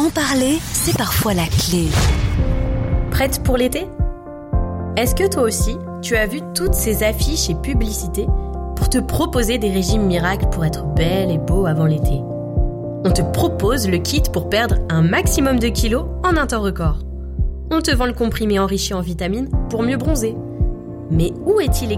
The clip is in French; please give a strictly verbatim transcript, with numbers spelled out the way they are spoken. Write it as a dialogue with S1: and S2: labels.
S1: En parler, c'est parfois la clé.
S2: Prête pour l'été ? Est-ce que toi aussi, tu as vu toutes ces affiches et publicités pour te proposer des régimes miracles pour être belle et beau avant l'été ? On te propose le kit pour perdre un maximum de kilos en un temps record. On te vend le comprimé enrichi en vitamines pour mieux bronzer. Mais où est-il